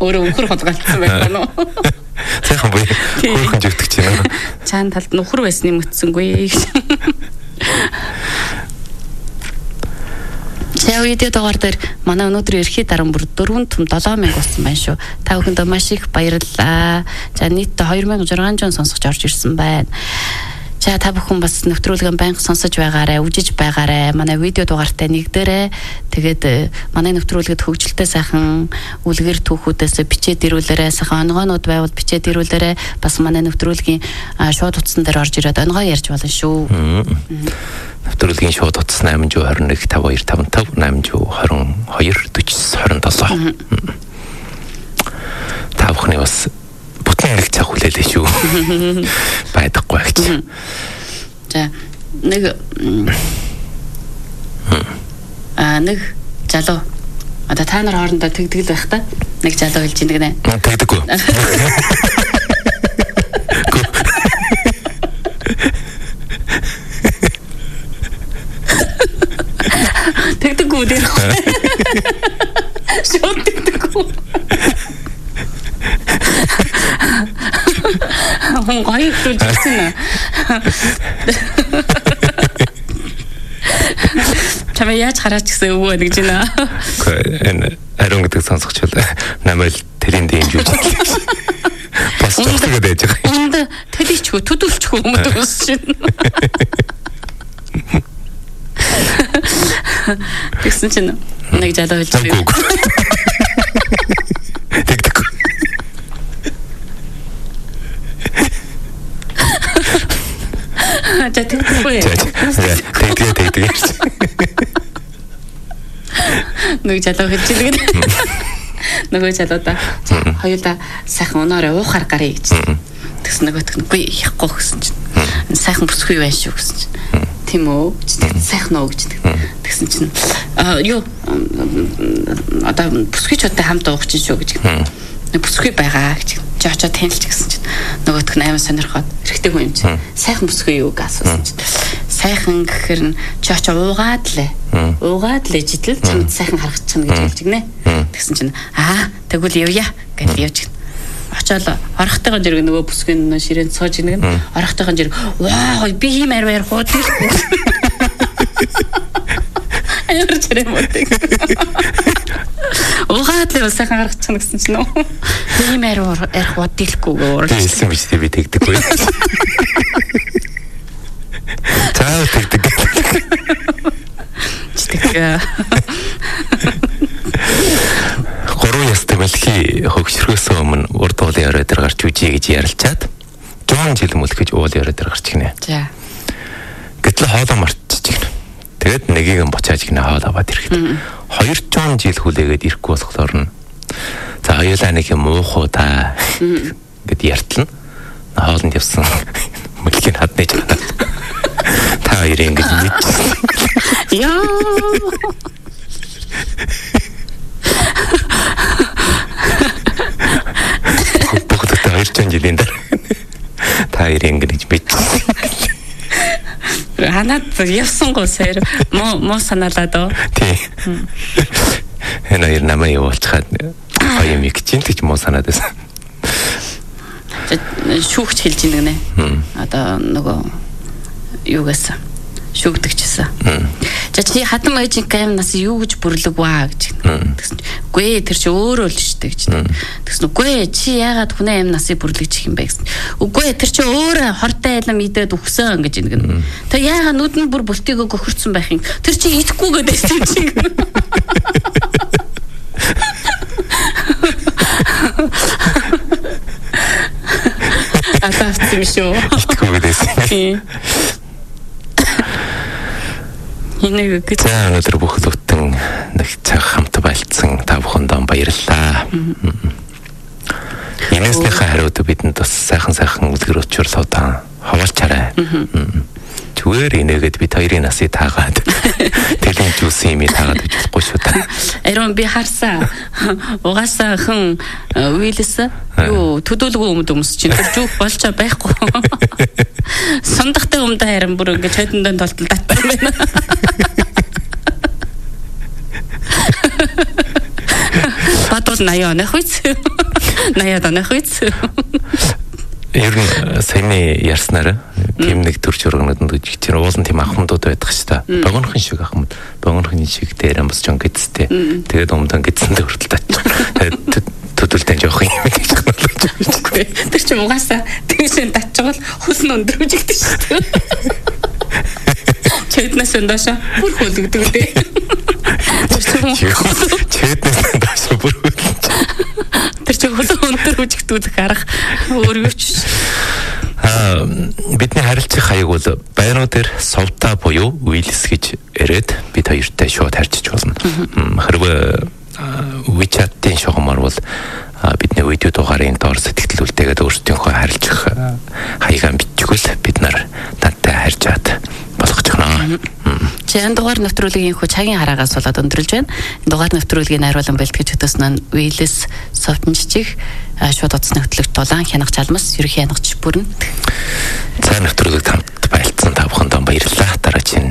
Өөрөө өхөр холгалцсан байх нь. Сайхан буй. Хөөхөн живтгч байна. Чаан талд нөхөр байсны мөцсөнгүй. Сая видео дугаар дээр манай өнөөдөр ерхий даран бүр 4 том 7000 болсон байна шүү. Та бүхэнд маш их баярлалаа. За нийтдээ 2600 сонсогч орж ирсэн байна. За та бүхэн бас нэвтрүүлгээ байнга сонсож байгаарай, үжиж байгаарай. Манай видео дугаартай нэгдээрэй. Тэгээд манай нэвтрүүлгэд хөгжилтэй сайхан үлгэр түүхүүдээс бичээд ирүүлээрэй. Сайхан онгоонууд байвал бичээд ирүүлээрэй. Бас манай нэвтрүүлгийн шууд утсан дээр орж ирээд онгоо ярьж болно шүү. Нэвтрүүлгийн шууд утас 821 5255 822 40 27. Та бүхний бас бүтэн нэг цаг хүлээлээ шүү. Байдаггүй гэж. За нэг залуу одоо та нар хоорондоо тэгдэг л байх та. Нэг залуу хэлж ийн гэнэ. Тэгдэггүй. Тэгдэггүй дээ. Шууд тэгдэггүй. Гоё хэлсэн. Чамаа яаж хараач гэсэн өвөө гэж байна. Энэ ариун гэдэг сонсогч бол намайг тэрэнд юм жиж. Бас цогцолгоод байж байгаа. Энд төлөвчгүй, төдөлчгүй юм дуусч байна. Тэгсэн чинь нэг залуу хэлж байгаа. Тэгдэг. За тэгдэггүй. Тэгдэг. Нэг залуу хэлж байгаа. Нөгөө залуудаа хоёулаа сайхан унаараа уухаар гарыг гэж. Тэгсэн нөгөөтг нь үгүй яахгүй гэсэн чинь. Сайхан бүсгүй байна шүү гэсэн чинь. Тийм үү? Сайхан уу гэж. Тэгсэн чинь юу одоо бүсгүйчүүдтэй хамт уух чинь шүү гэж. Бүсгүй байгаа гэж. Чи очоод танилч гэсэн чинь нөгөөтг нь аймаа сонирхоод хэрэгтэй хүн юм чинь. Сайхан бүсгүй юу гэж асуусан чинь. Сайхан гэхэр нь чи очоо уугаад лээ. Уугаад лээ жидэл чамд сайхан харагдчихна гэж хэлж гинэ. Тэгсэн чинь тэгвэл явъя гэж явж гин. Очоод орохтойгоо зэрэг нөгөө бүсгийн ширээнд сууж гинэ. Орохтойгоо зэрэг ваа би ийм арваар хууд ирэхгүй. Аяар чирээ мөтөг. Уугаад л сайхан харагдчихна гэсэн чинь нөө. Ийм арваар хууд ирэхгүй гоор. Хэлсэн биз дээ би тэгдэггүй. Цаа тэгдэг. Гурван ястай мэлхий хөгшрөөсөө өмнө урд уулын орой дээр гарч үжие гэж ярилцаад Жон жил мөлхөж уулын орой дээр гарч гинэ. За. Гэтэл хоолоо мартчих гинэ. Тэгээд нэгийг нь бочааж гинэ хоол аваад ирэхэд 200 жил хүлээгээд ирэхгүй болохоор нь за хоёулаа нэг юм уух уу та гэд яртлна. Хоолнд явсан мөлхийн хаднаж байгаа. Та хоёр ингэж мэдсэн. Яа. Бүгд 200 жилийн дараа та хоёр ингэж мэдсэн. Ханаад явсан гоо сая мо санаалаа доо. Тийм. Энэ хоёр намайг явуулчихад гоё юм гэж ч мо санаад байсан. Шүүгч хэлж ийн гэнэ. Одоо нөгөө юу гэсэн шүүгдэгчсэн. За чи хатан маягийн камнаас юу гэж бүрлэг ваа гэж. Тэгсэн чи үгүй тэр чи өөрөө л штэ гэж. Тэгсэн үгүй чи яагаад хүнээ юм насыг бүрлэгчих юм бэ гэсэн. Үгүй тэр чи өөрөө хортой айлам идээд өгсөн гэж ингэн. Тэг яагаад нүдэн бүр бүлтийгөө гөхөрцөн байх юм. Тэр чи идэхгүй гэдээсэн чи. Атаас юм шүү. Идэхгүй гэдээсэн. Энийг гэж өнөөдөр бүх бүтэн нэг цаг хамт байлцсан та бүхэнд баярлалаа. Энэснийхээ хариуд бидэнд бас сайхан үлгэр учруулаад хаваалчаарай. Зүгээр инээгээд бид хоёрын насыг таагаад тэлийн жүүс юм таагаад үзэхгүй шүү та. Ариун би харсан. Угаасаа хэн уйлс юу төдөлгөө өмс чинь тэр жүүх болчоо байхгүй. Сундахтай өмдө харин бүр ингэж хойдондоо толтол татсан байна. Бат Тэгвэл 80 оных үйс. 80-аад оных үйс. Ер нь саяны ярьснараа тийм нэг төр чургнууд гэж чинь уулын тийм ахмадууд байдаг ш та. Богонохын шиг ахмад. Богонохын шиг дээр бас жон гэдстэй. Тэгээд өмдөн гэдсэндээ хүртэл тач. Төдөлтэн жоох юм гэж хэлж. Тэр чинь угаасаа тэгшэн татчихвал хөлн өндөр үжигдэж шүү дээ. Чэднэс өндөөшөө бүр хөлөгдөг дээ. Чэднэс өндөөшөө бүр хөлөгдөж. Тэр чинь хөлн өндөр үжигдүүлэх арга өөр юу ч. Бидний харилцах хаяг бол байруу дээр совта буюу Wheels гэж ирээд бид хоёртай шууд харьцаж болно. Хэрвээ WeChat-ийн шугамар бол бидний видео дугаарын доор сэтгэл үлдээгээд өөрсдийнхөө харилцах хаягаа бичгүүл бид нар тантай харьцаад болгочихно. Чэн дугаар нэвтрүүлгийн хүү цагийн хараагаас болоод өндөрлж байна. Дугаар нэвтрүүлгийн найруулан бэлтгэж хөтөснө Wheels софтн жижиг шууд утасны хөтлөгч дулаан хянах жалмас ерөнхий хянагч бүрэн. За нэвтрүүлэг тамт байлцсан та бүхэнд баярлалаа. Дараагийн